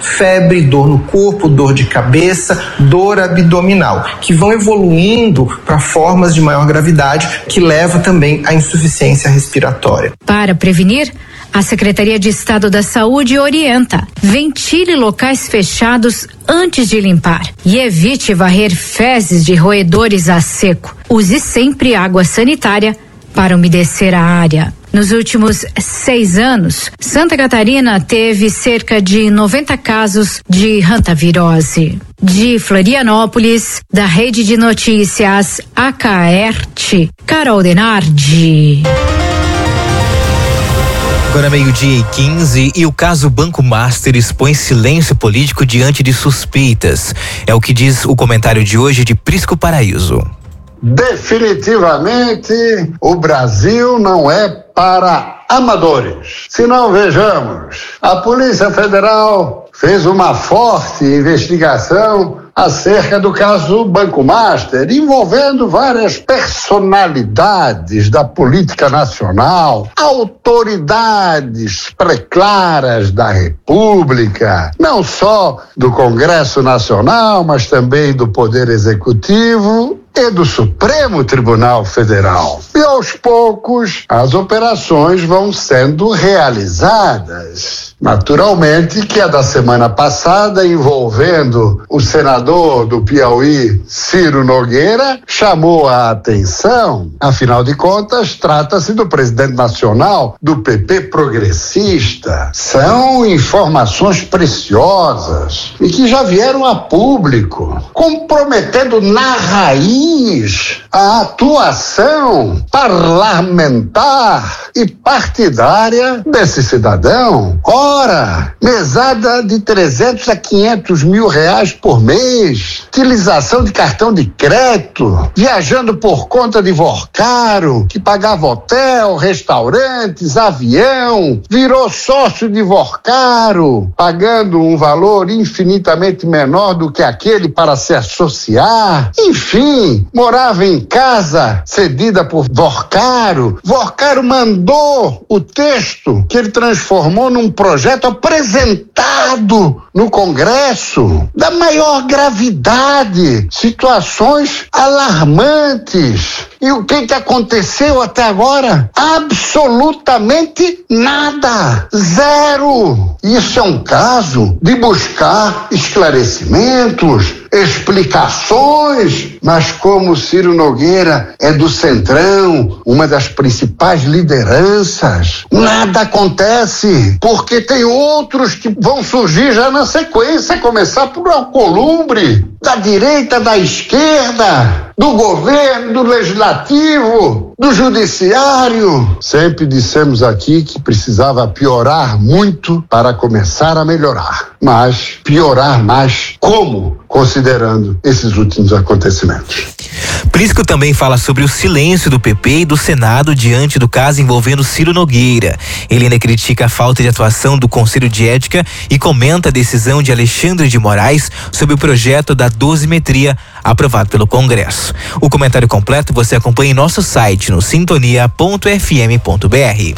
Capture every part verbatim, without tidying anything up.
febre, dor no corpo, dor de cabeça, dor abdominal, que vão evoluindo para formas de maior gravidade, que leva também à insuficiência respiratória. Para prevenir, a Secretaria de Estado da Saúde orienta: ventile locais fechados antes de limpar e evite varrer fezes de roedores a seco. Use sempre água sanitária para umedecer a área. Nos últimos seis anos, Santa Catarina teve cerca de noventa casos de hantavirose. De Florianópolis, da Rede de Notícias Acaerte, Carol Denardi. Agora meio-dia e quinze e o caso Banco Master expõe silêncio político diante de suspeitas. É o que diz o comentário de hoje de Prisco Paraíso. Definitivamente, o Brasil não é para amadores. Se não, vejamos, a Polícia Federal fez uma forte investigação acerca do caso Banco Master, envolvendo várias personalidades da política nacional, autoridades preclaras da República, não só do Congresso Nacional, mas também do Poder Executivo e do Supremo Tribunal Federal. E aos poucos as operações vão sendo realizadas. Naturalmente que a da semana passada, envolvendo o senador do Piauí, Ciro Nogueira, chamou a atenção. Afinal de contas, trata-se do presidente nacional do P P progressista. São informações preciosas e que já vieram a público, comprometendo na raiz a atuação parlamentar e partidária desse cidadão. Ora, mesada de trezentos a quinhentos mil reais por mês, utilização de cartão de crédito, viajando por conta de Vorcaro, que pagava hotel, restaurantes, avião, virou sócio de Vorcaro, pagando um valor infinitamente menor do que aquele para se associar. Enfim, morava em casa cedida por Vorcaro. Vorcaro mandou o texto que ele transformou num projeto apresentado no Congresso da maior gravidade, situações alarmantes. E o que que aconteceu até agora? Absolutamente nada. Zero. Isso é um caso de buscar esclarecimentos, explicações, mas como Ciro Nogueira é do Centrão, uma das principais lideranças, nada acontece, porque tem outros que vão surgir já na sequência, começar por Alcolumbre, da direita, da esquerda, do governo, do legislativo, do judiciário. Sempre dissemos aqui que precisava piorar muito para começar a melhorar, mas piorar mais como? Considerando esses últimos acontecimentos. Prisco também fala sobre o silêncio do P P e do Senado diante do caso envolvendo Ciro Nogueira. Ele ainda critica a falta de atuação do Conselho de Ética e comenta a decisão de Alexandre de Moraes sobre o projeto da dosimetria aprovado pelo Congresso. O comentário completo você acompanha em nosso site no sintonia ponto f m ponto b r.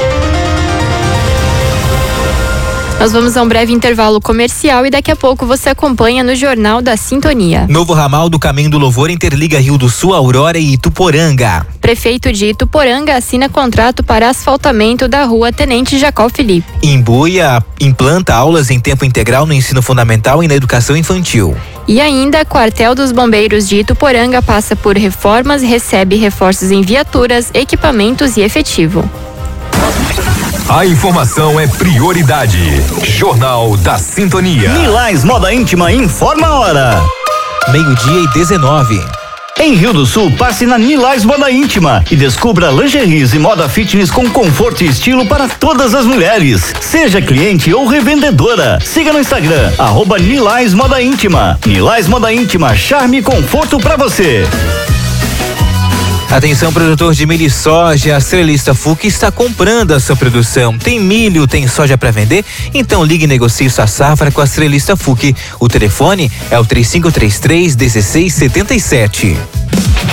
Nós vamos a um breve intervalo comercial e daqui a pouco você acompanha no Jornal da Sintonia. Novo ramal do Caminho do Louvor interliga Rio do Sul, Aurora e Ituporanga. Prefeito de Ituporanga assina contrato para asfaltamento da rua Tenente Jacó Felipe. Imbuia implanta aulas em tempo integral no ensino fundamental e na educação infantil. E ainda, Quartel dos Bombeiros de Ituporanga passa por reformas e recebe reforços em viaturas, equipamentos e efetivo. A informação é prioridade. Jornal da Sintonia. Nilais Moda Íntima informa a hora. Meio-dia e dezenove. Em Rio do Sul, passe na Nilais Moda Íntima e descubra lingeries e moda fitness com conforto e estilo para todas as mulheres. Seja cliente ou revendedora. Siga no Instagram, arroba Nilais Moda Íntima. Nilais Moda Íntima, charme e conforto para você. Atenção, produtor de milho e soja, a Cerealista F U C está comprando a sua produção. Tem milho, tem soja para vender? Então ligue e negocie sua safra com a Cerealista F U C. O telefone é o três cinco três três, um seis sete sete.